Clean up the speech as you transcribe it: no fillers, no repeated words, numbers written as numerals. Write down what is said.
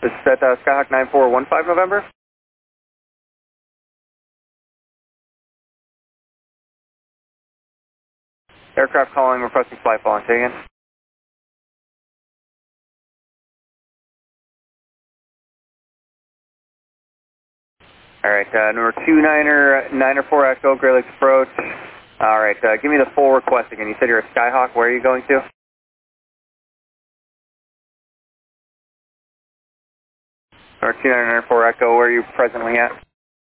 This is at Skyhawk 9415 November. Aircraft calling, requesting flight following. Say again. Alright, number 2994 Echo, Great Lakes approach. Alright, give me the full request again. You said you're at Skyhawk. Where are you going to? Number 2994 Echo, where are you presently at?